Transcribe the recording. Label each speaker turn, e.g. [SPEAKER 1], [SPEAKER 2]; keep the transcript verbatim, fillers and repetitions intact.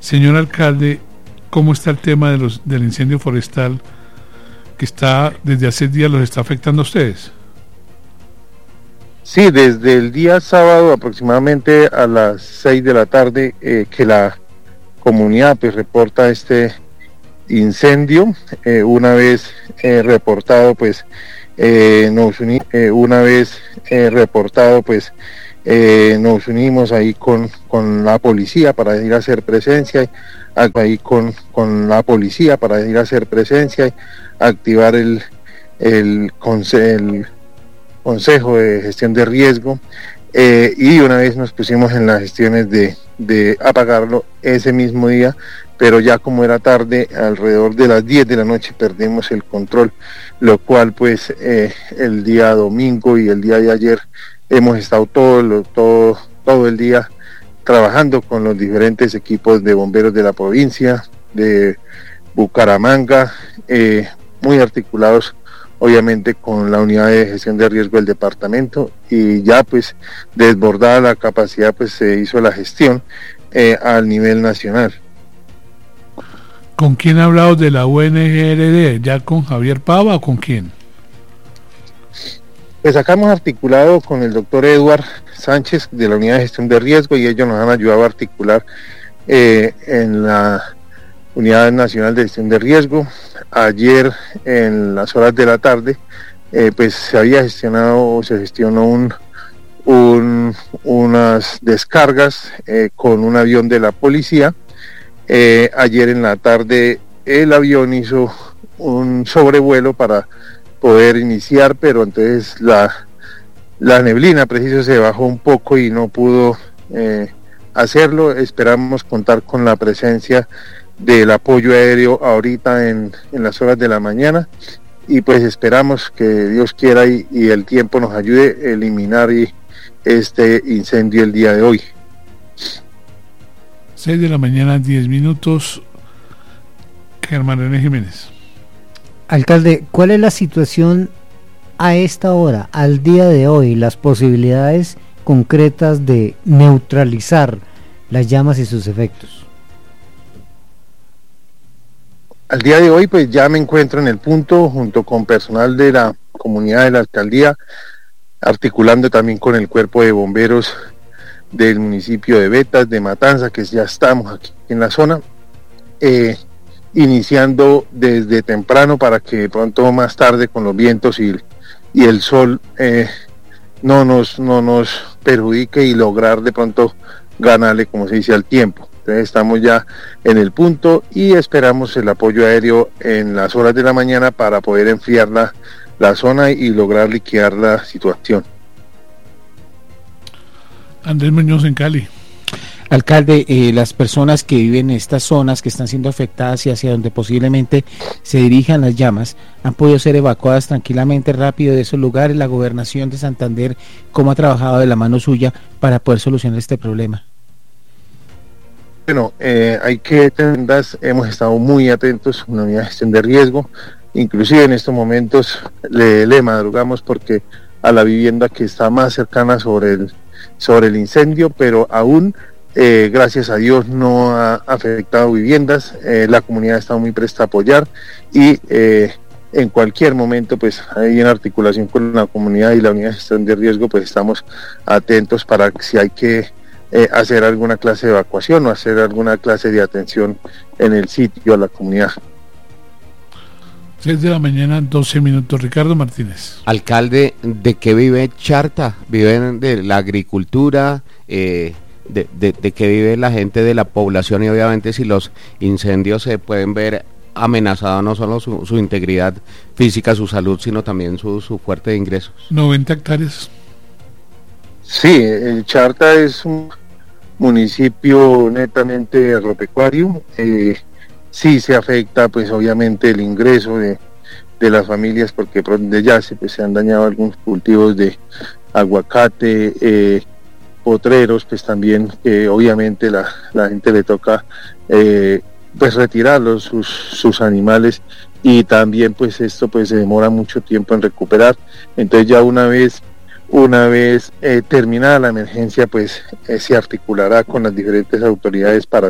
[SPEAKER 1] Señor alcalde, ¿cómo está el tema de los, del incendio forestal que está desde hace días los está afectando a ustedes?
[SPEAKER 2] Sí, desde el día sábado aproximadamente a las seis de la tarde eh, que la comunidad pues reporta este incendio. Eh, una vez eh, reportado pues eh, nos uni eh, una vez eh, reportado pues eh, nos unimos ahí con, con la policía para ir a hacer presencia, ahí con, con la policía para ir a hacer presencia, activar el, el, conse el Consejo de Gestión de Riesgo, eh, y una vez nos pusimos en las gestiones de, de apagarlo ese mismo día, pero ya como era tarde, alrededor de las diez de la noche perdimos el control, lo cual pues eh, el día domingo y el día de ayer hemos estado todo, lo, todo, todo el día trabajando con los diferentes equipos de bomberos de la provincia, de Bucaramanga, eh, muy articulados obviamente con la unidad de gestión de riesgo del departamento, y ya pues desbordada la capacidad pues se hizo la gestión eh, al nivel nacional.
[SPEAKER 1] ¿Con quién ha hablado de la U N G R D? ¿Ya con Javier Pava o con quién?
[SPEAKER 2] Pues acá hemos articulado con el doctor Eduard Sánchez de la unidad de gestión de riesgo, y ellos nos han ayudado a articular eh, en la Unidad Nacional de Gestión de Riesgo. Ayer en las horas de la tarde eh, pues se había gestionado se gestionó un, un unas descargas eh, con un avión de la policía. Eh, ayer en la tarde el avión hizo un sobrevuelo para poder iniciar, pero entonces la, la neblina preciso se bajó un poco y no pudo eh, hacerlo. Esperamos contar con la presencia del apoyo aéreo ahorita en, en las horas de la mañana, y pues esperamos que Dios quiera y, y el tiempo nos ayude a eliminar y, este incendio el día de hoy.
[SPEAKER 1] seis de la mañana, diez minutos. Germán René Jiménez.
[SPEAKER 3] Alcalde, ¿cuál es la situación a esta hora, al día de hoy, las posibilidades concretas de neutralizar las llamas y sus efectos?
[SPEAKER 2] Al día de hoy pues ya me encuentro en el punto junto con personal de la comunidad de la alcaldía, articulando también con el cuerpo de bomberos del municipio de Betas, de Matanza, que ya estamos aquí en la zona, eh, iniciando desde temprano para que de pronto más tarde con los vientos y, y el sol eh, no nos, no nos perjudique y lograr de pronto ganarle, como se dice, al tiempo. Entonces estamos ya en el punto y esperamos el apoyo aéreo en las horas de la mañana para poder enfriar la, la zona y lograr liquidar la situación.
[SPEAKER 1] Andrés Muñoz en Cali.
[SPEAKER 4] Alcalde, eh, las personas que viven en estas zonas que están siendo afectadas y hacia donde posiblemente se dirijan las llamas, han podido ser evacuadas tranquilamente, rápido de esos lugares. La gobernación de Santander, ¿cómo ha trabajado de la mano suya para poder solucionar este problema?
[SPEAKER 2] Bueno, eh, hay que tener, hemos estado muy atentos en la unidad de gestión de riesgo, inclusive en estos momentos le, le madrugamos porque a la vivienda que está más cercana sobre el, sobre el incendio, pero aún, eh, gracias a Dios, no ha afectado viviendas. Eh, la comunidad está muy presta a apoyar y eh, en cualquier momento, pues ahí en articulación con la comunidad y la unidad de gestión de riesgo, pues estamos atentos para si hay que Eh, hacer alguna clase de evacuación o hacer alguna clase de atención en el sitio a la comunidad.
[SPEAKER 1] seis de la mañana, doce minutos. Ricardo Martínez.
[SPEAKER 5] Alcalde, ¿de qué vive Charta? ¿Viven de la agricultura? Eh, de, de, ¿De qué vive la gente de la población? Y obviamente si los incendios se pueden ver amenazado no solo su, su integridad física, su salud, sino también su, su fuerte de ingresos.
[SPEAKER 1] noventa hectáreas.
[SPEAKER 2] Sí, el Charta es un municipio netamente agropecuario. Eh, sí se afecta pues obviamente el ingreso de, de las familias, porque por donde ya se, pues, se han dañado algunos cultivos de aguacate, eh, potreros, pues también eh, obviamente la, la gente le toca eh, pues retirarlos sus, sus animales, y también pues esto pues se demora mucho tiempo en recuperar. Entonces ya una vez Una vez eh, terminada la emergencia, pues eh, se articulará con las diferentes autoridades para